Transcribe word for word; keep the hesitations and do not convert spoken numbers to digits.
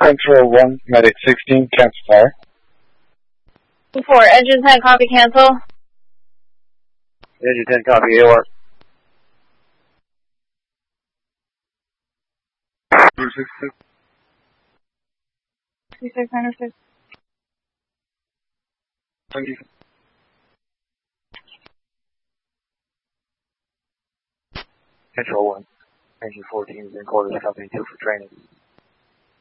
Control one, Medic sixteen, cancel fire. four, Engine ten, copy, cancel. Engine ten, copy, A O R. six six. six nine oh six. Thank you. Control one, Engine fourteen is in quarters, company two for training.